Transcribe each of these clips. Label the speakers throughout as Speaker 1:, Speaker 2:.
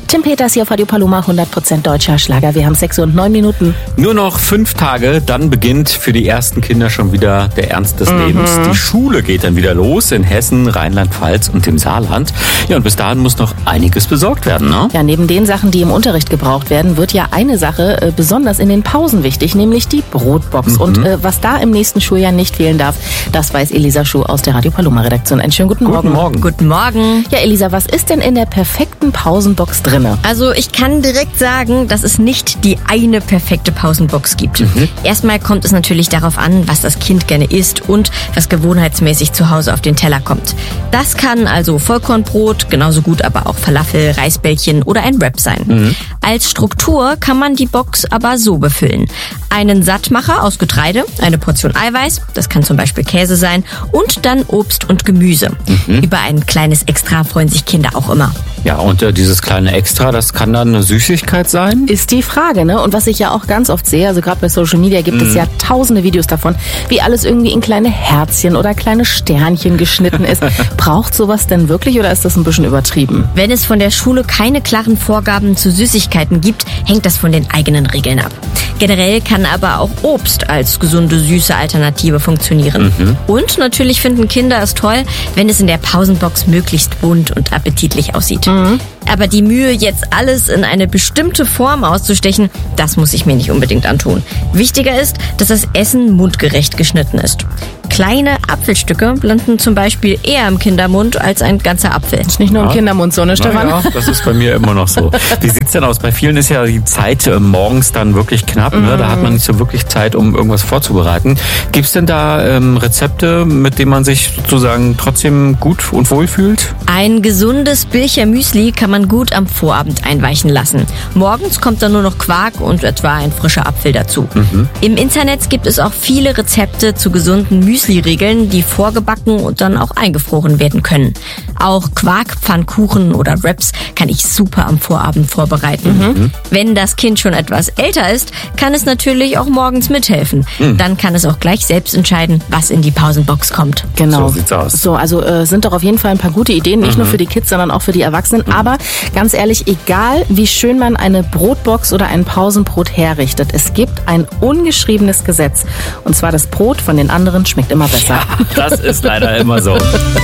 Speaker 1: Tim Peters hier auf Radio Paloma, 100% deutscher Schlager. Wir haben 6:09 Uhr.
Speaker 2: Nur noch 5 Tage, dann beginnt für die ersten Kinder schon wieder der Ernst des Lebens. Die Schule geht dann wieder los in Hessen, Rheinland-Pfalz und dem Saarland. Ja, und bis dahin muss noch einiges besorgt werden, ne?
Speaker 1: Ja, neben den Sachen, die im Unterricht gebraucht werden, wird ja eine Sache besonders in den Pausen wichtig, nämlich die Brotbox. Und was da im nächsten Schuljahr nicht fehlen darf, das weiß Elisa Schuh aus der Radio Paloma-Redaktion. Einen schönen guten Morgen.
Speaker 2: Guten Morgen.
Speaker 3: Guten Morgen.
Speaker 1: Ja, Elisa, was ist denn in der perfekten Pausenbox drinne?
Speaker 3: Also ich kann direkt sagen, dass es nicht die eine perfekte Pausenbox gibt. Erstmal kommt es natürlich darauf an, was das Kind gerne isst und was gewohnheitsmäßig zu Hause auf den Teller kommt. Das kann also Vollkornbrot, genauso gut aber auch Falafel, Reisbällchen oder ein Wrap sein. Als Struktur kann man die Box aber so befüllen. Einen Sattmacher aus Getreide, eine Portion Eiweiß, das kann zum Beispiel Käse sein, und dann Obst und Gemüse. Über ein kleines Extra freuen sich Kinder auch immer.
Speaker 2: Ja, und dieses kleine Extra, das kann dann eine Süßigkeit sein?
Speaker 1: Ist die Frage, ne? Und was ich ja auch ganz oft sehe, also gerade bei Social Media gibt es ja tausende Videos davon, wie alles irgendwie in kleine Herzchen oder kleine Sternchen geschnitten ist. Braucht sowas denn wirklich oder ist das ein bisschen übertrieben?
Speaker 3: Wenn es von der Schule keine klaren Vorgaben zu Süßigkeiten gibt, hängt das von den eigenen Regeln ab. Generell kann aber auch Obst als gesunde, süße Alternative funktionieren. Und natürlich finden Kinder es toll, wenn es in der Pausenbox möglichst bunt und appetitlich aussieht. Aber die Mühe, jetzt alles in eine bestimmte Form auszustechen, das muss ich mir nicht unbedingt antun. Wichtiger ist, dass das Essen mundgerecht geschnitten ist. Kleine Apfelstücke landen zum Beispiel eher im Kindermund als ein ganzer Apfel.
Speaker 1: Ist nicht nur im Kindermund so, ne, Stefan?
Speaker 2: Ja, das ist bei mir immer noch so. Wie sieht's denn aus? Bei vielen ist ja die Zeit morgens dann wirklich knapp. Ne? Da hat man nicht so wirklich Zeit, um irgendwas vorzubereiten. Gibt's denn da Rezepte, mit denen man sich sozusagen trotzdem gut und wohl fühlt?
Speaker 3: Ein gesundes Bilcher Müsli kann man gut am Vorabend einweichen lassen. Morgens kommt dann nur noch Quark und etwa ein frischer Apfel dazu. Im Internet gibt es auch viele Rezepte zu gesunden Müsli-Regeln, die vorgebacken und dann auch eingefroren werden können. Auch Quarkpfannkuchen oder Wraps kann ich super am Vorabend vorbereiten. Wenn das Kind schon etwas älter ist, kann es natürlich auch morgens mithelfen. Dann kann es auch gleich selbst entscheiden, was in die Pausenbox kommt.
Speaker 1: Genau.
Speaker 2: So sieht's aus.
Speaker 1: So, also sind doch auf jeden Fall ein paar gute Ideen, nicht nur für die Kids, sondern auch für die Erwachsenen. Aber ganz ehrlich, egal wie schön man eine Brotbox oder ein Pausenbrot herrichtet, es gibt ein ungeschriebenes Gesetz. Und zwar das Brot von den anderen schmeckt immer besser.
Speaker 2: Ja, das ist leider immer so.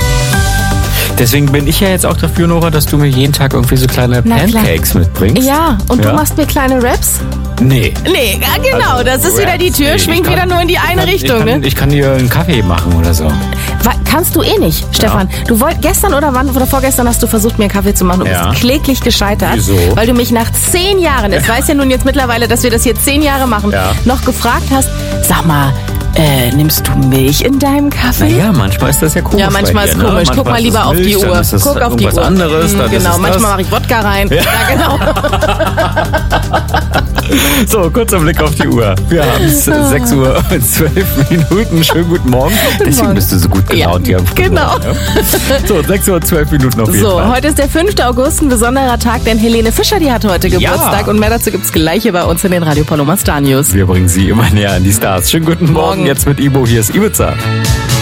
Speaker 2: Deswegen bin ich ja jetzt auch dafür, Nora, dass du mir jeden Tag irgendwie so kleine Pancakes mitbringst.
Speaker 1: Ja, und du machst mir kleine Wraps?
Speaker 2: Nee.
Speaker 1: Nee, ja, genau,
Speaker 2: Also,
Speaker 1: das ist wieder die Tür, schwingt wieder nur in die eine Richtung.
Speaker 2: Ich kann dir einen Kaffee machen oder so.
Speaker 1: Kannst du eh nicht, Stefan. Du wolltest gestern oder vorgestern hast du versucht, mir einen Kaffee zu machen. Du bist kläglich gescheitert.
Speaker 2: Wieso?
Speaker 1: Weil du mich nach 10 Jahren, es weiß ja nun jetzt mittlerweile, dass wir das hier 10 Jahre machen, noch gefragt hast, sag mal, nimmst du Milch in deinem Kaffee?
Speaker 2: Naja, manchmal ist das ja komisch.
Speaker 1: Ja, manchmal ist komisch. Guck mal lieber auf die Uhr. Guck auf die Uhr.
Speaker 2: Anderes, dann
Speaker 1: genau, manchmal mache ich Wodka rein. Ja, genau.
Speaker 2: So, kurzer Blick auf die Uhr. Wir haben es 6:12 Uhr. Schönen guten Morgen. Deswegen bist du so gut gelaunt hier am Frühmorgen.
Speaker 1: Genau.
Speaker 2: So, 6:12 Uhr auf jeden Fall.
Speaker 1: Heute ist der 5. August, ein besonderer Tag, denn Helene Fischer, die hat heute Geburtstag. Und mehr dazu gibt's gleich hier bei uns in den Radio Paloma Star News.
Speaker 2: Wir bringen sie immer näher an die Stars. Schönen guten Morgen. Jetzt mit Ibo. Hier ist Ibiza.